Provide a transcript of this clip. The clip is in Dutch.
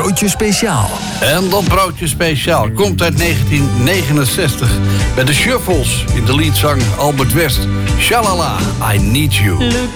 broodje speciaal. En dat broodje speciaal komt uit 1969 met de Shuffles in de liedzang Albert West. Shalala, I Need You.